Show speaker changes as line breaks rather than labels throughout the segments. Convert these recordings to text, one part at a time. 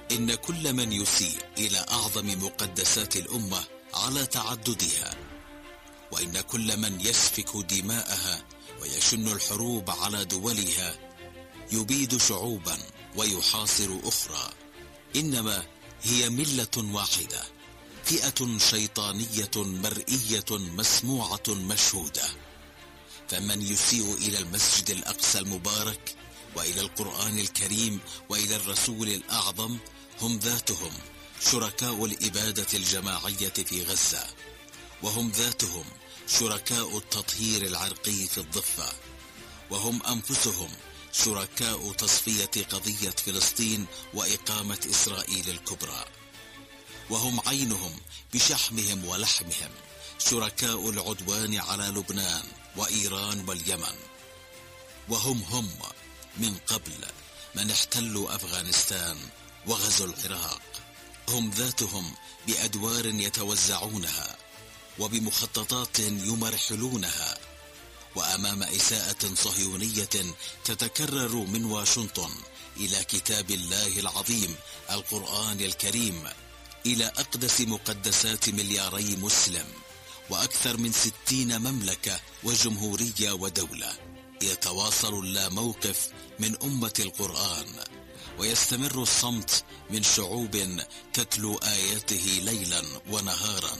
إن كل من يسيء إلى أعظم مقدسات الأمة على تعددها، وإن كل من يسفك دماءها ويشن الحروب على دولها يبيد شعوبا ويحاصر أخرى، إنما هي ملة واحدة، فئة شيطانية مرئية مسموعة مشهودة. فمن يسيء إلى المسجد الأقصى المبارك وإلى القرآن الكريم وإلى الرسول الأعظم هم ذاتهم شركاء الإبادة الجماعية في غزة، وهم ذاتهم شركاء التطهير العرقي في الضفة، وهم أنفسهم شركاء تصفية قضية فلسطين وإقامة إسرائيل الكبرى، وهم عينهم بشحمهم ولحمهم شركاء العدوان على لبنان وإيران واليمن، وهم من قبل من احتلوا أفغانستان وغزوا العراق، هم ذاتهم بأدوار يتوزعونها وبمخططات يمرحلونها، وأمام إساءة صهيونية تتكرر من واشنطن إلى كتاب الله العظيم القرآن الكريم، إلى أقدس مقدسات ملياري مسلم وأكثر من 60 مملكة وجمهورية ودولة، يتواصل اللاموقف من أمة القرآن، ويستمر الصمت من شعوب تتلو آياته ليلا ونهارا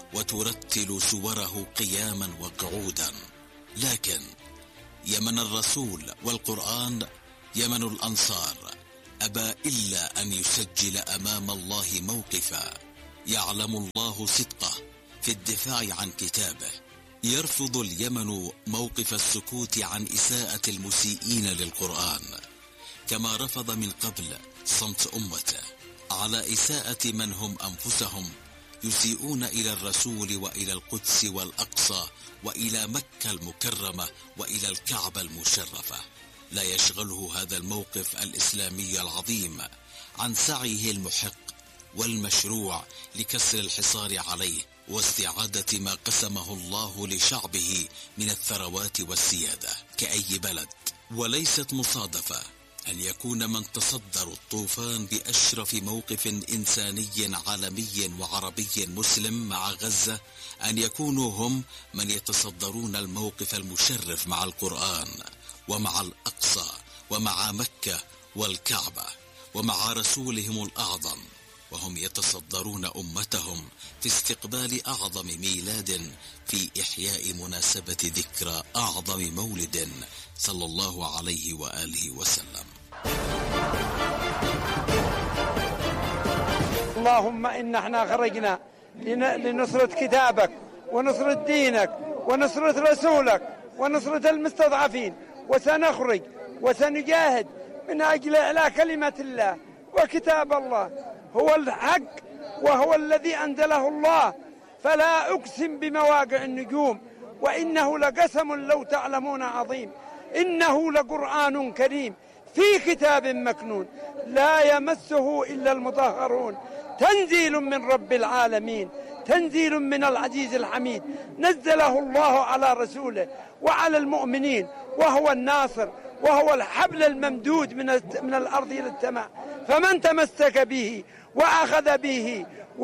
وترتل سوره قياما وقعودا. لكن يمن الرسول والقرآن، يمن الأنصار، أبى إلا أن يسجل أمام الله موقفا يعلم الله صدقه في الدفاع عن كتابه. يرفض اليمن موقف السكوت عن إساءة المسيئين للقرآن، كما رفض من قبل صمت أمته على إساءة من هم أنفسهم يسيئون إلى الرسول وإلى القدس والأقصى وإلى مكة المكرمة وإلى الكعبة المشرفة. لا يشغله هذا الموقف الإسلامي العظيم عن سعيه المحق والمشروع لكسر الحصار عليه واستعادة ما قسمه الله لشعبه من الثروات والسيادة كأي بلد. وليست مصادفة أن يكون من تصدروا الطوفان بأشرف موقف إنساني عالمي وعربي مسلم مع غزة أن يكونوا هم من يتصدرون الموقف المشرف مع القرآن ومع الأقصى ومع مكة والكعبة ومع رسولهم الأعظم، وهم يتصدرون أمتهم في استقبال أعظم ميلاد في إحياء مناسبة ذكرى أعظم مولد صلى الله عليه وآله وسلم.
اللهم إحنا خرجنا لنصرة كتابك ونصرة دينك ونصرة رسولك ونصرة المستضعفين، وسنخرج وسنجاهد من أجل إعلاء كلمة الله وكتاب الله. هو الحق وهو الذي أنزله الله، فلا أقسم بمواقع النجوم وإنه لقسم لو تعلمون عظيم، إنه لقرآن كريم في كتاب مكنون لا يمسه إلا المطهرون، تنزيل من رب العالمين، تنزيل من العزيز الحميد، نزله الله على رسوله وعلى المؤمنين، وهو الناصر وهو الحبل الممدود من الأرض إلى السماء، فمن تمسك به وأخذ به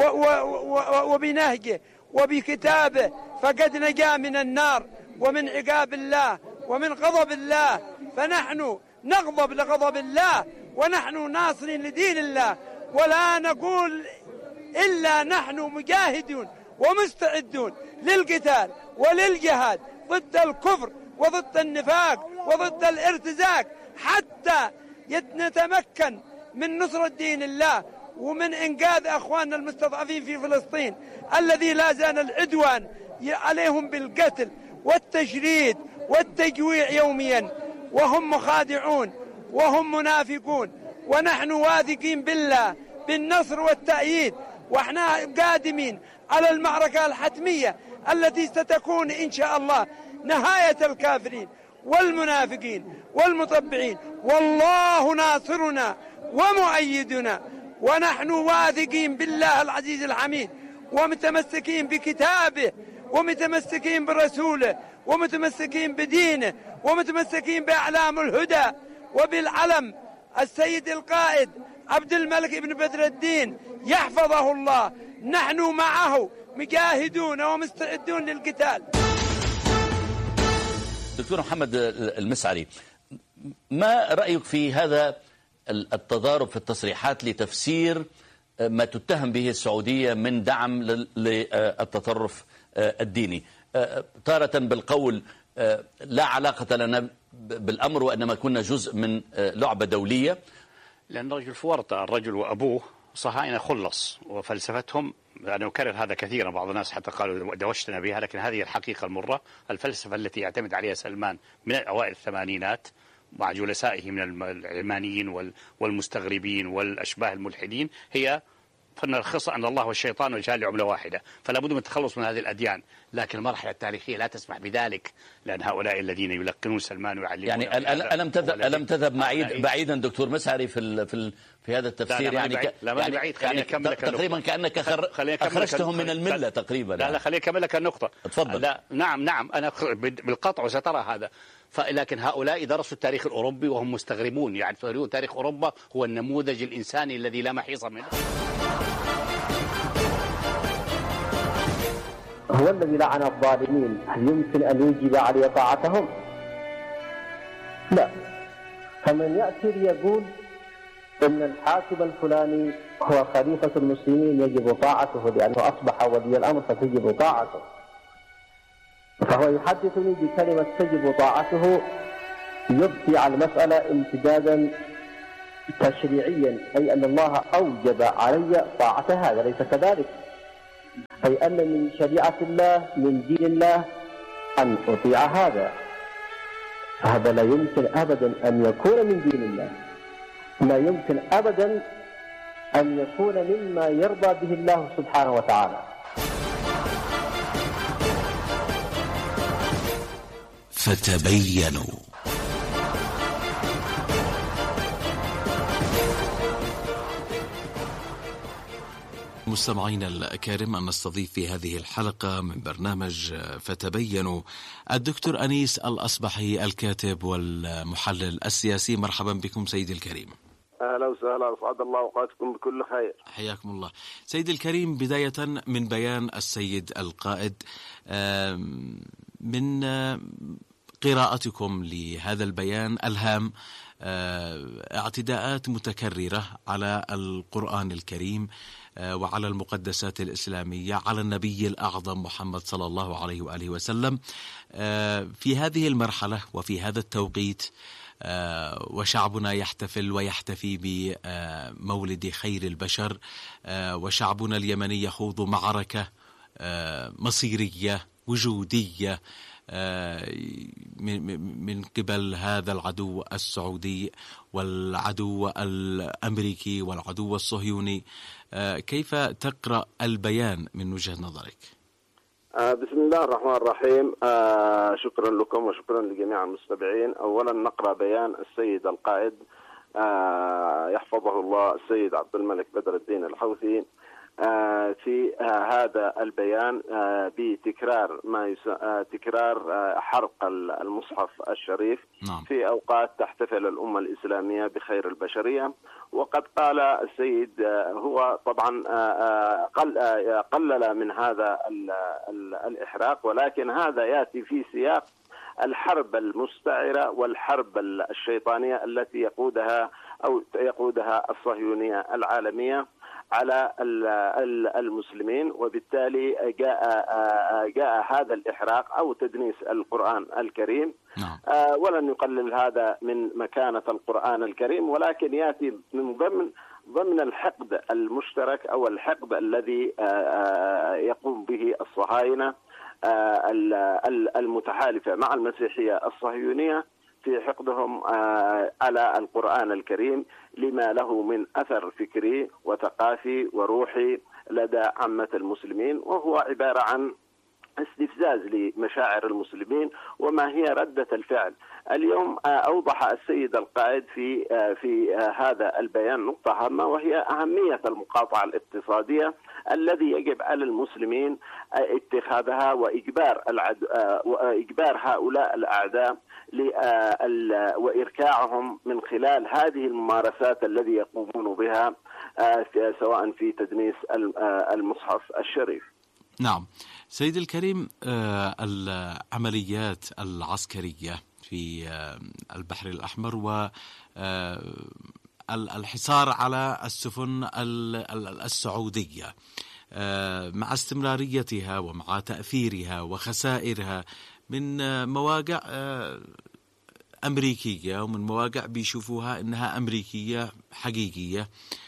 وبنهجه وبكتابه فقد نجا من النار ومن عقاب الله ومن غضب الله. فنحن نغضب لغضب الله ونحن ناصرين لدين الله، ولا نقول إلا نحن مجاهدون ومستعدون للقتال وللجهاد ضد الكفر وضد النفاق وضد الارتزاق، حتى نتمكن من نصرة دين الله ومن إنقاذ أخواننا المستضعفين في فلسطين الذي لا زال العدوان عليهم بالقتل والتشريد والتجويع يوميا، وهم مخادعون وهم منافقون، ونحن واثقين بالله بالنصر والتأييد، وإحنا قادمين على المعركة الحتمية التي ستكون إن شاء الله نهاية الكافرين والمنافقين والمطبعين، والله ناصرنا ومؤيدنا، ونحن واثقين بالله العزيز الحميد ومتمسكين بكتابه ومتمسكين برسوله ومتمسكين بدينه ومتمسكين بأعلام الهدى وبالعلم السيد القائد عبد الملك بن بدر الدين يحفظه الله. نحن معه مجاهدون ومستعدون للقتال.
دكتور محمد المسعري، ما رأيك في هذا التضارب في التصريحات لتفسير ما تتهم به السعودية من دعم للتطرف الديني، تارة بالقول لا علاقة لنا بالأمر وإنما كنا جزء من لعبة دولية؟
لأن الرجل في ورطة، الرجل وأبوه صهاينة خلص، وفلسفتهم أنا أكرر هذا كثيرا، بعض الناس حتى قالوا دوشتنا بها، لكن هذه الحقيقة المرة. الفلسفة التي يعتمد عليها سلمان من أوائل الثمانينات مع جلسائه من العلمانيين والمستغربين والأشباه الملحدين هي فنلخص أن الله والشيطان والجهل لعملة واحدة، فلا بد من التخلص من هذه الأديان. لكن المرحلة التاريخية لا تسمح بذلك، لأن هؤلاء الذين يلقنون سلمان ويعلمون يعني
ألم تذهب بعيدا دكتور مسعري في هذا التفسير؟
لا بعيد. خليني أكمل لك
تقريبا كأنك أخرجتهم من الملة تقريبا.
لا خليني أكمل لك النقطة.
تفضل.
لا نعم أنا بالقطع وسترى هذا. لكن هؤلاء درسوا التاريخ الأوروبي وهم مستغربون، يعني تاريخ أوروبا هو النموذج الإنساني الذي لا محيص منه.
هو الذي لعن الظالمين، هل يمكن أن يجب عليه طاعتهم؟ لا. فمن يأتي ليقول إن الحاكم الفلاني هو خليفة المسلمين يجب طاعته لأنه أصبح ولي الأمر فتجب طاعته، فهو يحدثني بكلمة تجب طاعته يبقي على المسألة امتدادا تشريعيا، أي أن الله أوجب علي طاعة هذا، ليس كذلك. أي أن من شريعة الله من دين الله أن أطيع هذا، فهذا لا يمكن أبدا أن يكون من دين الله، لا يمكن أبدا أن يكون مما يرضى به الله سبحانه وتعالى.
فتبينوا. مستمعينا الأكارم، أن نستضيف في هذه الحلقة من برنامج فتبينوا الدكتور أنيس الأصبحي، الكاتب والمحلل السياسي. مرحبا بكم سيدي الكريم.
أهلا وسهلا، أسعد الله أوقاتكم بكل خير.
حياكم الله سيدي الكريم. بداية من بيان السيد القائد، من قراءتكم لهذا البيان الهام اعتداءات متكررة على القرآن الكريم وعلى المقدسات الإسلامية، على النبي الأعظم محمد صلى الله عليه وآله وسلم في هذه المرحلة وفي هذا التوقيت، وشعبنا يحتفل ويحتفي بمولد خير البشر، وشعبنا اليمني يخوض معركة مصيرية وجودية من قبل هذا العدو السعودي والعدو الأمريكي والعدو الصهيوني. كيف تقرأ البيان من وجهة نظرك؟
بسم الله الرحمن الرحيم. شكرا لكم وشكرا لجميع المستمعين. أولا نقرأ بيان السيد القائد يحفظه الله السيد عبد الملك بدر الدين الحوثي في هذا البيان بتكرار تكرار حرق المصحف الشريف في أوقات تحتفل الأمة الإسلامية بخير البشرية. وقد قال السيد هو طبعا قلل من هذا الإحراق، ولكن هذا يأتي في سياق الحرب المستعرة والحرب الشيطانية التي يقودها الصهيونية العالمية على المسلمين. وبالتالي جاء هذا الإحراق أو تدنيس القرآن الكريم. ولن يقلل هذا من مكانة القرآن الكريم، ولكن يأتي من ضمن الحقد المشترك أو الحقد الذي يقوم به الصهاينة المتحالفة مع المسيحية الصهيونية في حقدهم على القرآن الكريم لما له من أثر فكري وثقافي وروحي لدى عامة المسلمين، وهو عبارة عن استفزاز لمشاعر المسلمين وما هي ردة الفعل. اليوم أوضح السيد القائد في هذا البيان نقطة هامة، وهي أهمية المقاطعة الاقتصادية الذي يجب على المسلمين اتخاذها وإجبار هؤلاء الأعداء وإركاعهم من خلال هذه الممارسات التي يقومون بها سواء في تدنيس المصحف الشريف.
نعم سيد الكريم، العمليات العسكرية في البحر الأحمر والحصار على السفن السعودية مع استمراريتها ومع تأثيرها وخسائرها من مواقع أمريكية ومن مواقع بيشوفوها إنها أمريكية حقيقية،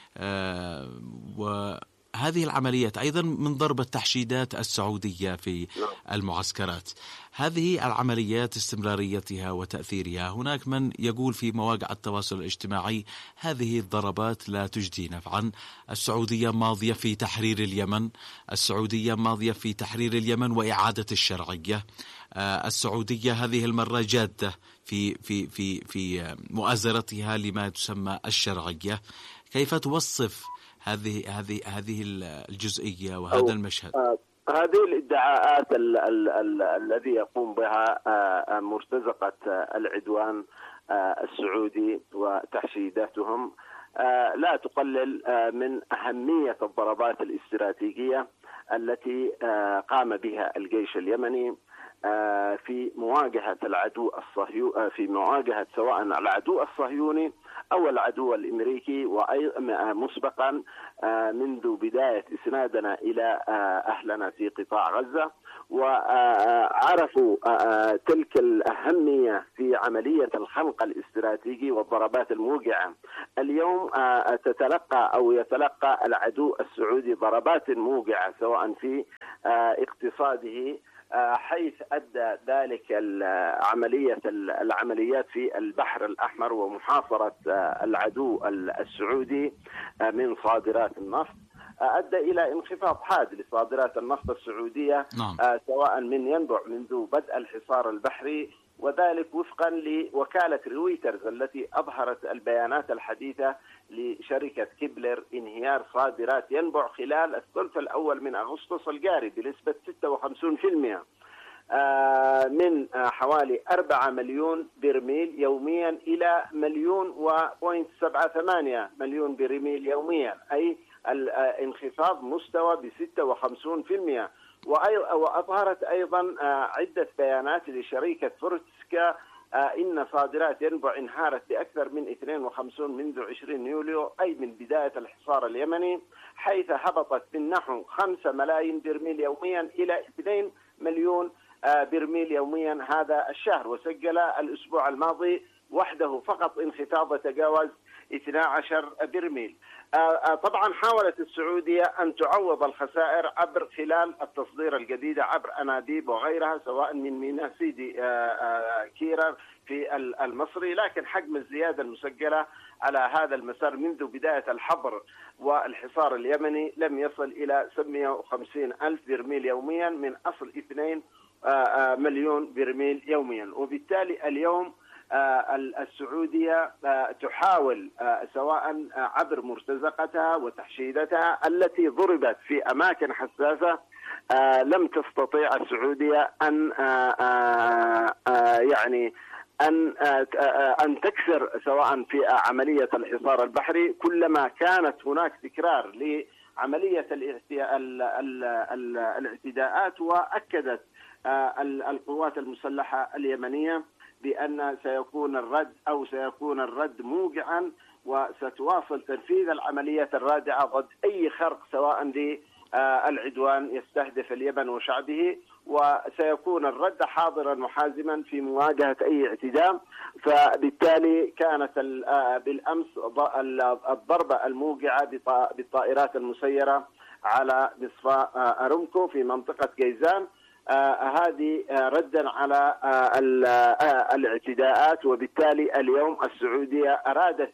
وهذه العمليات أيضا من ضرب التحشيدات السعودية في المعسكرات. هذه العمليات استمراريتها وتأثيرها، هناك من يقول في مواقع التواصل الاجتماعي هذه الضربات لا تجدي نفعا، السعودية ماضية في تحرير اليمن، السعودية ماضية في تحرير اليمن وإعادة الشرعية، السعودية هذه المرة جادة في مؤازرتها لما تسمى الشرعية. كيف توصف هذه الجزئية وهذا المشهد؟
هذه الادعاءات الذي يقوم بها مرتزقة العدوان السعودي وتحشيداتهم لا تقلل من أهمية الضربات الاستراتيجية التي قام بها الجيش اليمني في مواجهة العدو الصهيوني، في مواجهة سواء العدو الصهيوني أو العدو الأمريكي، ومسبقا منذ بداية إسنادنا إلى أهلنا في قطاع غزة، وعرفوا تلك الأهمية في عملية الخنق الاستراتيجي والضربات الموجعة. اليوم يتلقى العدو السعودي ضربات موجعة سواء في اقتصاده، حيث أدى ذلك العمليات في البحر الأحمر ومحاصرة العدو السعودي من صادرات النفط، أدى إلى انخفاض حاد لصادرات النفط السعودية سواء من ينبع منذ بدء الحصار البحري، وذلك وفقا لوكالة رويترز التي أظهرت البيانات الحديثة لشركة كيبلر انهيار صادرات ينبع خلال الثلث الأول من أغسطس الجاري بنسبة 56% من حوالي 4 مليون برميل يوميا إلى 1.78 مليون برميل يوميا، أي انخفاض مستوى ب 56%. وأظهرت أيضا عدة بيانات لشركة فورتسكا إن صادرات ينبع انهارت بأكثر من 52 منذ 20 يوليو، أي من بداية الحصار اليمني، حيث هبطت من نحو 5 ملايين برميل يوميا إلى 2 مليون برميل يوميا هذا الشهر. وسجل الأسبوع الماضي وحده فقط انخفاض تجاوز 12 برميل. طبعا حاولت السعودية أن تعوض الخسائر عبر خلال التصدير الجديدة عبر أنابيب وغيرها سواء من ميناء سيدي كيرر في المصري، لكن حجم الزيادة المسجلة على هذا المسار منذ بداية الحظر والحصار اليمني لم يصل إلى 750 ألف برميل يوميا من أصل 2 مليون برميل يوميا. وبالتالي اليوم السعودية تحاول سواء عبر مرتزقتها وتحشيدتها التي ضربت في أماكن حساسة، لم تستطيع السعودية أن تكسر سواء في عملية الحصار البحري. كلما كانت هناك تكرار لعملية الاعتداءات، وأكدت القوات المسلحة اليمنية بأن سيكون الرد موجعا، وستواصل تنفيذ العمليات الرادعة ضد أي خرق سواء للعدوان يستهدف اليمن وشعبه، وسيكون الرد حاضرا وحازما في مواجهة أي اعتداء. فبالتالي كانت بالأمس الضربة الموجعة بالطائرات المسيرة على مصفاة أرامكو في منطقة جيزان، هذه ردا على الاعتداءات. وبالتالي اليوم السعودية أرادت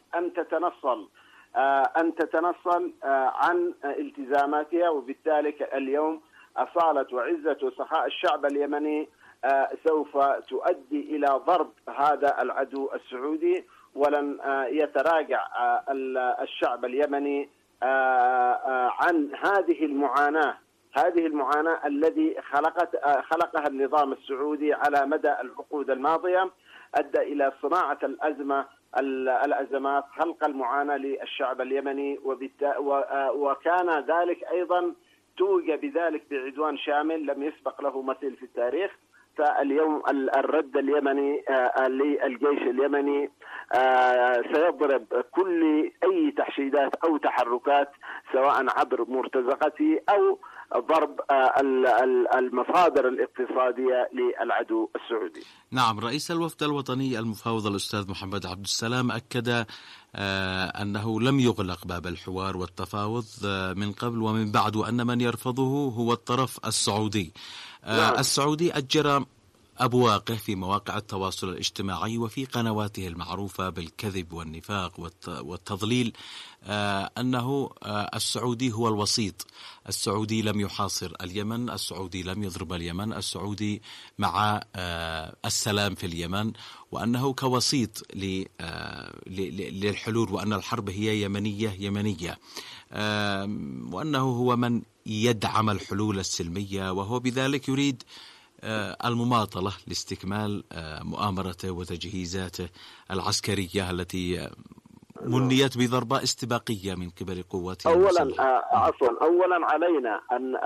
أن تتنصل عن التزاماتها، وبالتالي اليوم أصالة وعزة وسخاء الشعب اليمني سوف تؤدي إلى ضرب هذا العدو السعودي، ولن يتراجع الشعب اليمني عن هذه المعاناة الذي خلقها النظام السعودي على مدى العقود الماضية، أدى إلى صناعة الأزمات، خلق المعاناة للشعب اليمني، وكان ذلك أيضا توج بذلك بعدوان شامل لم يسبق له مثيل في التاريخ. فاليوم الرد اليمني للجيش اليمني سيضرب كل أي تحشيدات أو تحركات، سواء عبر مرتزقته أو ضرب المصادر الاقتصادية للعدو السعودي.
نعم، رئيس الوفد الوطني المفاوض الأستاذ محمد عبد السلام أكد أنه لم يغلق باب الحوار والتفاوض من قبل ومن بعد، وأن من يرفضه هو الطرف السعودي. نعم. السعودي أجرى أبواقه في مواقع التواصل الاجتماعي وفي قنواته المعروفة بالكذب والنفاق والتضليل أنه السعودي هو الوسيط، السعودي لم يحاصر اليمن، السعودي لم يضرب اليمن، السعودي مع السلام في اليمن، وأنه كوسيط للحلول، وأن الحرب هي يمنية، وأنه هو من يدعم الحلول السلمية، وهو بذلك يريد المماطلة لاستكمال مؤامرته وتجهيزاته العسكرية التي منيت بضربة استباقية من قبل قوات
أولا علينا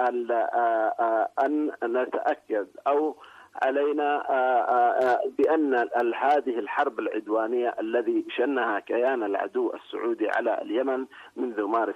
أن نتأكد، أو علينا بأن هذه الحرب العدوانية الذي شنها كيان العدو السعودي على اليمن منذ مارس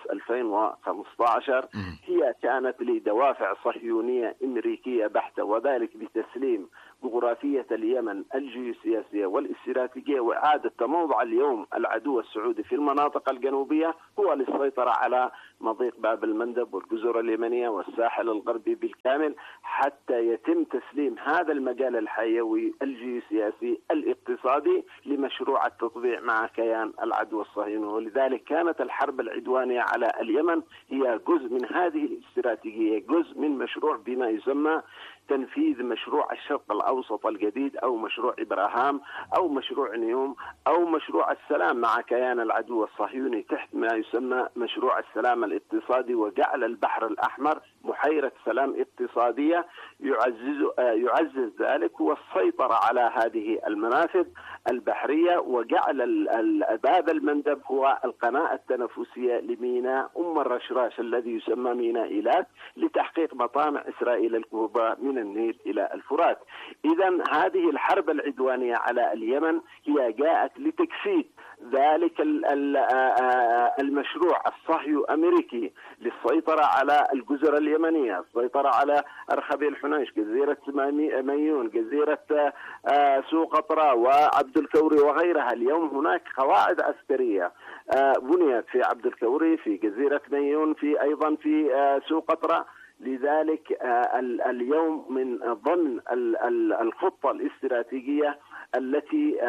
2015 هي كانت لدوافع صهيونية أمريكية بحتة، وذلك بتسليم جغرافية اليمن الجيوسياسية والاستراتيجية، وإعادة تموضع اليوم العدو السعودي في المناطق الجنوبية هو للسيطرة على مضيق باب المندب والجزر اليمنية والساحل الغربي بالكامل، حتى يتم تسليم هذا المجال الحيوي الجيوسياسي الاقتصادي لمشروع التطبيع مع كيان العدو الصهيوني. ولذلك كانت الحرب العدوانية على اليمن هي جزء من هذه الاستراتيجية، جزء من مشروع بما يسمى تنفيذ مشروع الشرق الأوسط الجديد، أو مشروع إبراهام، أو مشروع نيوم، أو مشروع السلام مع كيان العدو الصهيوني تحت ما يسمى مشروع السلام الاقتصادي، وجعل البحر الأحمر بحيرة سلام اقتصادية يعزز ذلك هو السيطرة على هذه المنافذ البحرية، وجعل باب المندب هو القناة التنفسية لميناء الرشراش الذي يسمى ميناء إيلات لتحقيق مطامع إسرائيل الكبرى من النيل إلى الفرات. إذن هذه الحرب العدوانية على اليمن هي جاءت لتجسيد ذلك المشروع الصهيو أمريكي للسيطرة على الجزر اليمنية، السيطرة على أرخبيل الحنيش، جزيرة ميون، جزيرة سوق قطرة وعبد الكوري وغيرها. اليوم هناك قواعد عسكرية بنيت في عبد الكوري، في جزيرة ميون، في أيضا في سوق قطرة. لذلك اليوم من ضمن الخطة الاستراتيجية التي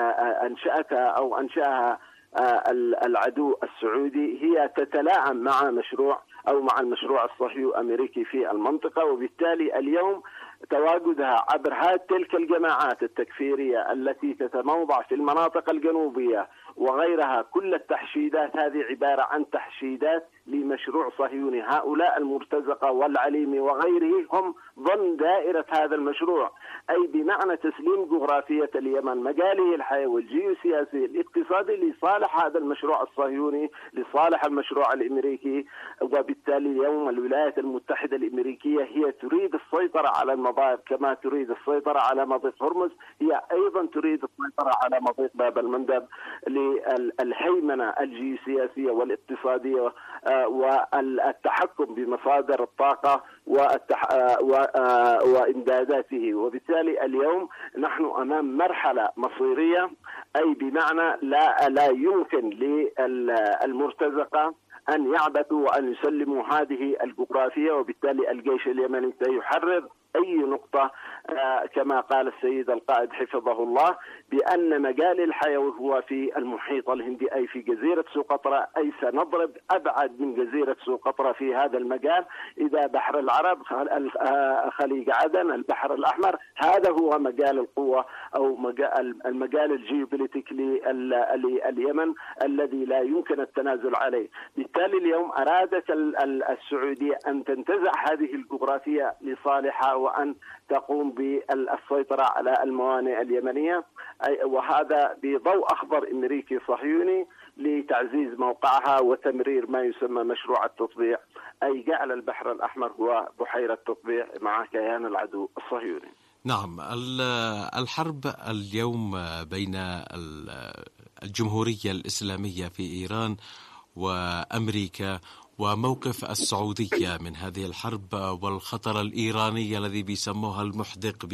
أنشأها العدو السعودي هي تتلاعب مع المشروع الصهيو أمريكي في المنطقة، وبالتالي اليوم تواجدها عبر تلك الجماعات التكفيرية التي تتموضع في المناطق الجنوبية وغيرها، كل التحشيدات هذه عبارة عن تحشيدات لمشروع صهيوني. هؤلاء المرتزقة والعليمي وغيره هم ضمن دائرة هذا المشروع، أي بمعنى تسليم جغرافية اليمن، مجاله الحيوي الجيوسياسي الاقتصادي لصالح هذا المشروع الصهيوني، لصالح المشروع الأمريكي. وبالتالي اليوم الولايات المتحدة الأمريكية هي تريد السيطرة على المضائق كما تريد السيطرة على مضيق هرمز، هي أيضا تريد السيطرة على مضيق باب المندب للهيمنة الجيوسياسية والاقتصادية والتحكم بمصادر الطاقة وإمداداته. وبالتالي اليوم نحن أمام مرحلة مصيرية، أي بمعنى لا يمكن للمرتزقة أن يعبثوا وأن يسلموا هذه الجغرافية، وبالتالي الجيش اليمني سيحرر أي نقطة. كما قال السيد القائد حفظه الله بأن مجال الحيوي هو في المحيط الهندي، أي في جزيرة سقطرى، أي سنضرب أبعد من جزيرة سقطرى في هذا المجال. إذا بحر العرب، خليج عدن، البحر الأحمر، هذا هو مجال القوة أو المجال الجيوبوليتيك لليمن الذي لا يمكن التنازل عليه. بالتالي اليوم أرادت السعودية أن تنتزع هذه الجغرافية لصالحها وأن تقوم بالسيطرة على الموانئ اليمنية، وهذا بضوء أخضر أمريكي صهيوني لتعزيز موقعها وتمرير ما يسمى مشروع التطبيع، أي جعل البحر الأحمر هو بحيرة تطبيع مع كيان العدو الصهيوني.
نعم، الحرب اليوم بين الجمهورية الإسلامية في إيران وأمريكا، وموقف السعودية من هذه الحرب والخطر الإيراني الذي بيسموها المحدق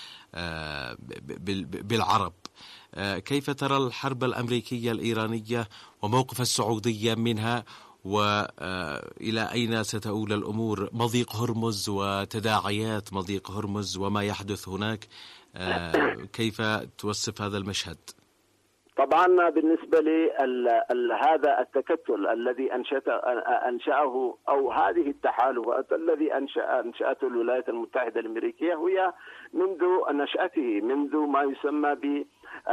بالعرب. كيف ترى الحرب الأمريكية الإيرانية وموقف السعودية منها، وإلى أين ستؤول الأمور؟ مضيق هرمز وتداعيات مضيق هرمز وما يحدث هناك، كيف توصف هذا المشهد؟
طبعا بالنسبة لي هذا التكتل الذي أنشأه أو هذه التحالفات الذي أنشأته الولايات المتحدة الأمريكية هي منذ نشأته، منذ ما يسمى ب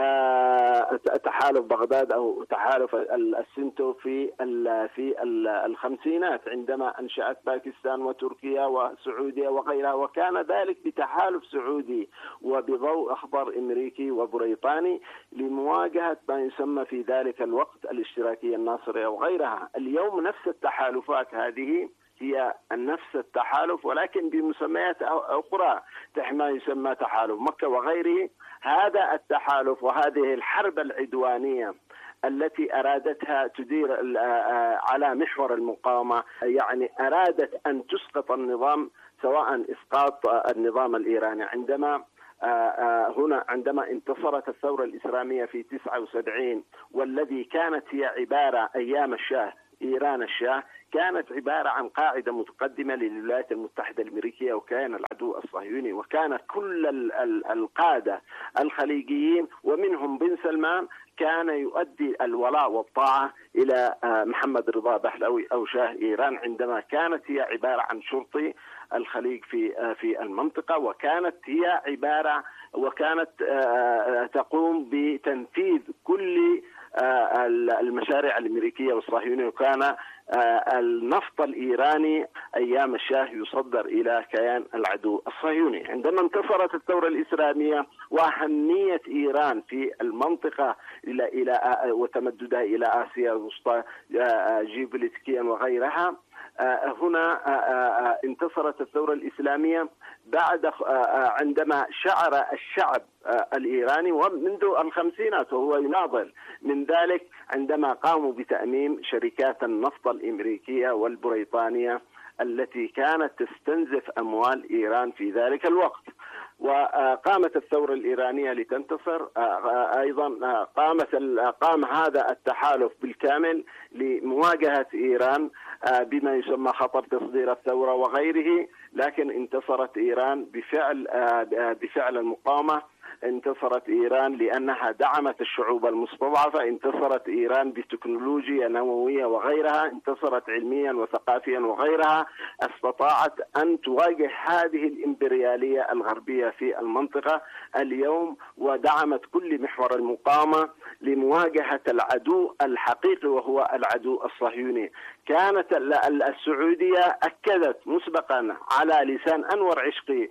تحالف بغداد أو تحالف السنتو في الخمسينات، عندما أنشأت باكستان وتركيا وسعودية وغيرها، وكان ذلك بتحالف سعودي وبضوء أخضر أمريكي وبريطاني لمواجهة ما يسمى في ذلك الوقت الاشتراكية الناصرية وغيرها. اليوم نفس التحالفات هذه هي نفس التحالف ولكن بمسميات أخرى، ما يسمى تحالف مكة وغيره. هذا التحالف وهذه الحرب العدوانية التي أرادتها تدير على محور المقاومة، يعني أرادت أن تسقط النظام، سواء إسقاط النظام الإيراني عندما انتصرت الثورة الإسلامية في 79، والذي كانت هي عبارة أيام الشاه إيران الشاه، كانت عبارة عن قاعدة متقدمة للولايات المتحدة الأمريكية وكان العدو الصهيوني، وكان كل القادة الخليجيين ومنهم بن سلمان كان يؤدي الولاء والطاعة إلى محمد رضا بهلوي أو شاه إيران، عندما كانت هي عبارة عن شرطي الخليج في المنطقة، وكانت تقوم بتنفيذ كل المشاريع الأمريكية والصهيونية، وكان النفط الإيراني أيام الشاه يصدر إلى كيان العدو الصهيوني. عندما انتصرت الثورة الإسلامية وأهمية إيران في المنطقة إلى وتمددها إلى آسيا الوسطى جيوبوليتيكيا وغيرها، هنا انتصرت الثورة الإسلامية بعد عندما شعر الشعب الإيراني ومنذ الخمسينات وهو يناضل من ذلك، عندما قاموا بتأميم شركات النفط الأمريكية والبريطانية التي كانت تستنزف أموال إيران في ذلك الوقت. وقامت الثورة الإيرانية لتنتصر، أيضا قام هذا التحالف بالكامل لمواجهة إيران بما يسمى خطر تصدير الثورة وغيره، لكن انتصرت إيران بفعل المقاومة. انتصرت إيران لأنها دعمت الشعوب المستضعفة، انتصرت إيران بتكنولوجيا نووية وغيرها، انتصرت علميا وثقافيا وغيرها، استطاعت أن تواجه هذه الإمبريالية الغربية في المنطقة اليوم، ودعمت كل محور المقاومة لمواجهة العدو الحقيقي وهو العدو الصهيوني. كانت السعودية أكدت مسبقا على لسان أنور عشقي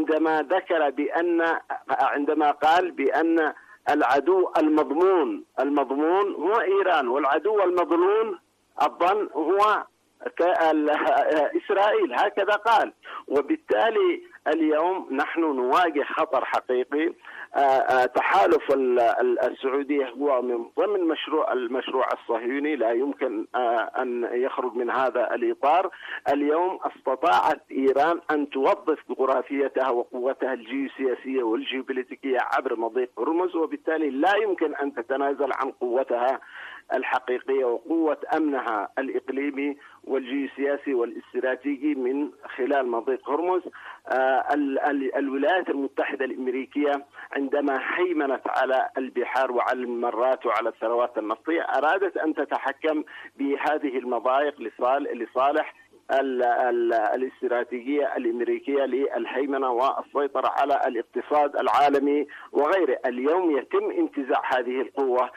عندما قال بأن العدو المضمون هو إيران، والعدو المظنون الظن هو إسرائيل، هكذا قال. وبالتالي اليوم نحن نواجه خطر حقيقي. تحالف السعودية هو من ضمن المشروع الصهيوني، لا يمكن أن يخرج من هذا الإطار. اليوم استطاعت إيران أن توظف جغرافيتها وقوتها الجيوسياسية والجيوبوليتيكية عبر مضيق هرمز، وبالتالي لا يمكن أن تتنازل عن قوتها الحقيقية وقوة أمنها الإقليمي والجيوسياسي والاستراتيجي من خلال مضيق هرمز. الولايات المتحدة الأمريكية عندما هيمنت على البحار وعلى الممرات وعلى الثروات النفطية أرادت أن تتحكم بهذه المضايق لصالح الاستراتيجية الأمريكية للهيمنة والسيطرة على الاقتصاد العالمي وغيره. اليوم يتم انتزاع هذه القوة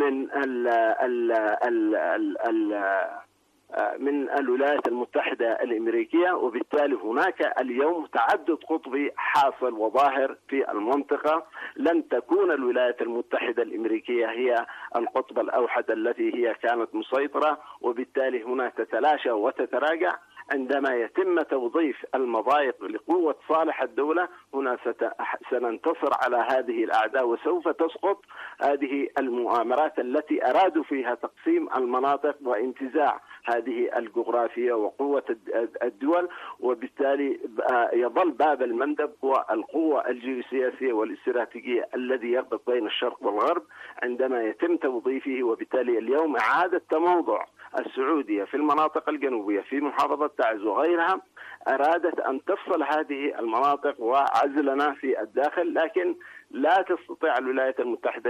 من الولايات المتحدة الأمريكية، وبالتالي هناك اليوم تعدد قطبي حاصل وظاهر في المنطقة. لن تكون الولايات المتحدة الأمريكية هي القطب الأوحد التي هي كانت مسيطرة، وبالتالي هنا تتلاشى وتتراجع. عندما يتم توظيف المضايق لقوة صالح الدولة هنا سننتصر على هذه الأعداء، وسوف تسقط هذه المؤامرات التي أرادوا فيها تقسيم المناطق وانتزاع هذه الجغرافية وقوة الدول. وبالتالي يظل باب المندب هو القوة الجيوسياسية والاستراتيجية الذي يربط بين الشرق والغرب عندما يتم توظيفه. وبالتالي اليوم إعادة تموضع السعودية في المناطق الجنوبية في محافظة تعز وغيرها أرادت أن تفصل هذه المناطق وعزلنا في الداخل، لكن لا تستطيع الولايات المتحدة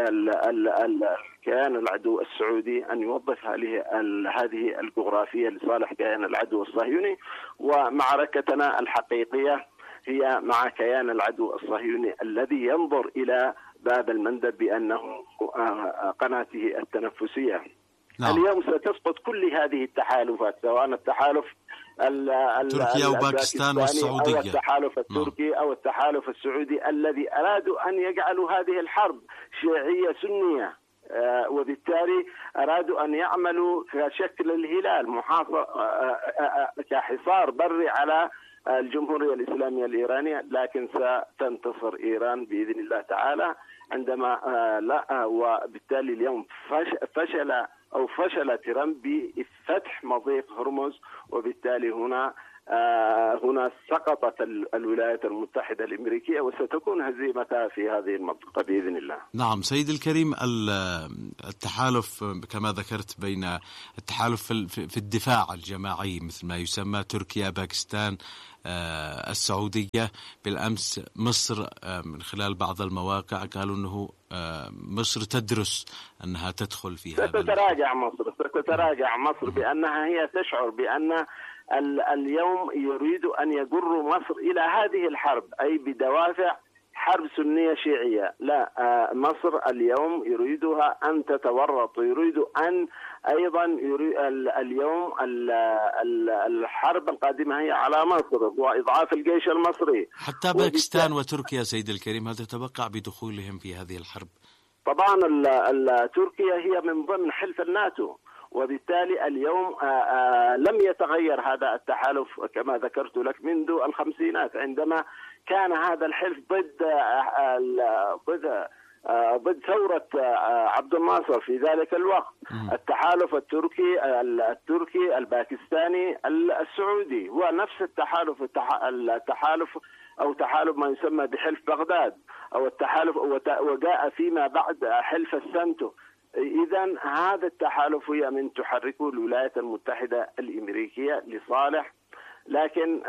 كيان العدو السعودي أن يوظف هذه الجغرافية لصالح كيان العدو الصهيوني. ومعركتنا الحقيقية هي مع كيان العدو الصهيوني الذي ينظر إلى باب المندب بأنه قناته التنفسية. نعم. اليوم ستسقط كل هذه التحالفات، سواء التحالف
تركيا وباكستان والسعودية
أو التحالف التركي أو التحالف السعودي الذي أرادوا أن يجعلوا هذه الحرب شيعية سنية، وبالتالي أرادوا أن يعملوا كشكل الهلال كحصار بري على الجمهورية الإسلامية الإيرانية. لكن ستنتصر إيران بإذن الله تعالى عندما وبالتالي اليوم فشل ترامب بفتح مضيق هرمز، وبالتالي هنا سقطت الولايات المتحدة الأمريكية وستكون هزيمتها في هذه المنطقة بإذن الله.
نعم سيد الكريم، التحالف كما ذكرت بين التحالف في الدفاع الجماعي مثل ما يسمى تركيا، باكستان، السعودية. بالأمس مصر من خلال بعض المواقع قالوا أنه مصر تدرس أنها تدخل في هذا.
ستتراجع مصر بأنها هي تشعر بأن اليوم يريد أن يجر مصر إلى هذه الحرب، أي بدوافع حرب سنية شيعية. لا، مصر اليوم يريدها أن تتورط، يريد أن أيضا اليوم الحرب القادمة هي على مصر وإضعاف الجيش المصري.
حتى باكستان وتركيا سيد الكريم هل تتوقع بدخولهم في هذه الحرب؟
طبعا تركيا هي من ضمن حلف الناتو، وبالتالي اليوم لم يتغير هذا التحالف كما ذكرت لك منذ الخمسينات عندما كان هذا الحلف ضد ثورة عبد الناصر في ذلك الوقت. التحالف التركي الباكستاني السعودي هو نفس التحالف أو تحالف ما يسمى بحلف بغداد أو التحالف، وجاء فيما بعد حلف السنتو. إذن هذا التحالف هي من تحركه الولايات المتحدة الأمريكية لصالح، لكن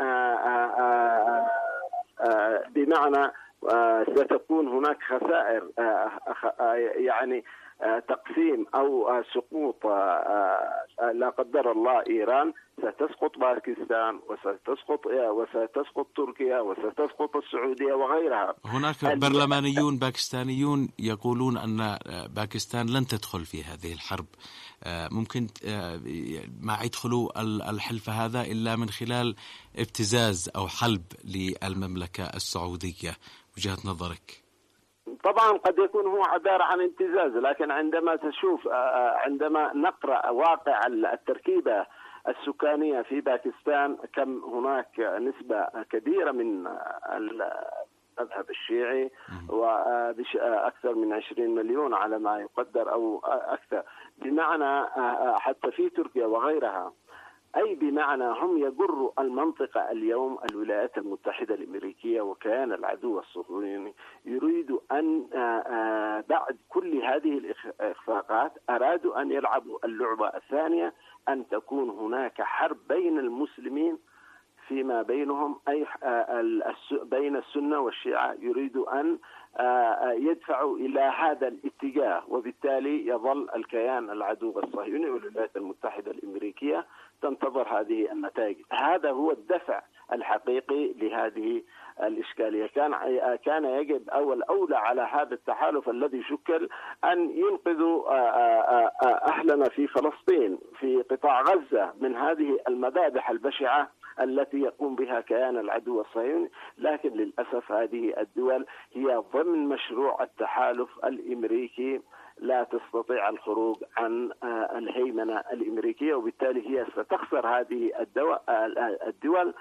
بمعنى ستكون هناك خسائر، يعني تقسيم أو سقوط لا قدر الله إيران، ستسقط باكستان وستسقط تركيا وستسقط السعودية وغيرها.
هناك برلمانيون باكستانيون يقولون أن باكستان لن تدخل في هذه الحرب، ممكن ما يدخلوا الحلف هذا إلا من خلال ابتزاز أو حلب للمملكة السعودية. وجهة نظرك؟
طبعا قد يكون هو عبارة عن ابتزاز، لكن عندما نقرأ واقع التركيبة السكانية في باكستان، كم هناك نسبة كبيرة من المذهب الشيعي وأكثر من 20 مليون على ما يقدر أو أكثر، بمعنى حتى في تركيا وغيرها أي بمعنى هم يجروا المنطقة اليوم. الولايات المتحدة الأمريكية وكيان العدو الصهيوني يريد أن بعد كل هذه الإخفاقات أرادوا أن يلعبوا اللعبة الثانية، أن تكون هناك حرب بين المسلمين فيما بينهم، أي بين السنة والشيعة. يريدوا أن يدفعوا إلى هذا الاتجاه، وبالتالي يظل الكيان العدو الصهيوني والولايات المتحدة الأمريكية تنتظر هذه النتائج. هذا هو الدفع الحقيقي لهذه الإشكالية. كان يجب أولى على هذا التحالف الذي شكل أن ينقذوا أهلنا في فلسطين في قطاع غزة من هذه المذابح البشعة التي يقوم بها كيان العدو الصهيوني. لكن للأسف هذه الدول هي ضمن مشروع التحالف الأمريكي، لا تستطيع الخروج عن الهيمنة الأمريكية، وبالتالي هي ستخسر هذه الدول.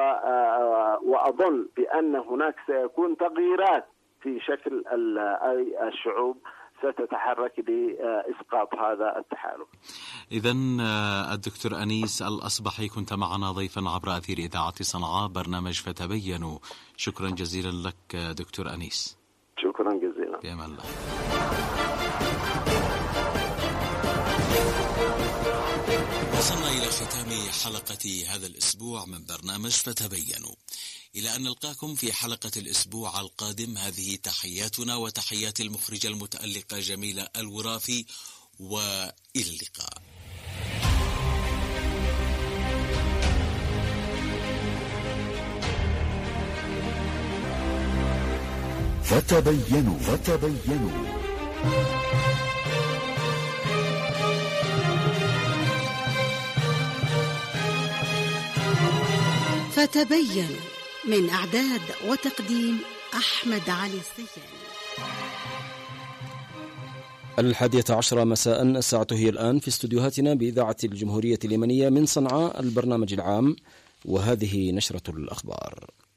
وأظن بأن هناك سيكون تغييرات في شكل الشعوب ستتحرك لإسقاط هذا التحالف.
إذن الدكتور أنيس الأصبحي كنت معنا ضيفا عبر أثير إذاعة صنعاء برنامج فتبينوا. شكرا جزيلا لك دكتور أنيس.
شكرا جزيلا.
بأمان الله. وصلنا إلى ختام حلقة هذا الأسبوع من برنامج فتبينوا. إلى أن نلقاكم في حلقة الأسبوع القادم. هذه تحياتنا وتحيات المخرجة المتألقة جميلة الورافي، وإلى اللقاء.
فتبينوا.
فتبين من إعداد وتقديم أحمد علي السياني.
11:10 مساء، الساعة هي الآن في استوديوهاتنا بإذاعة الجمهورية اليمنية من صنعاء، البرنامج العام، وهذه نشرة الأخبار.